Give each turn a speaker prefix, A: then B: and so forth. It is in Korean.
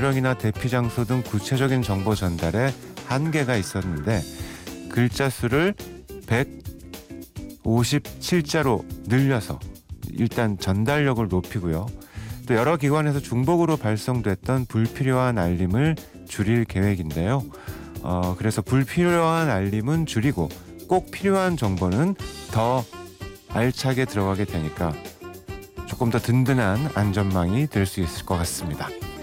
A: 연령이나 대피 장소 등 구체적인 정보 전달에 한계가 있었는데 글자 수를 157자로 늘려서 일단 전달력을 높이고요. 또 여러 기관에서 중복으로 발송됐던 불필요한 알림을 줄일 계획인데요. 그래서 불필요한 알림은 줄이고 꼭 필요한 정보는 더 알차게 들어가게 되니까 조금 더 든든한 안전망이 될 수 있을 것 같습니다.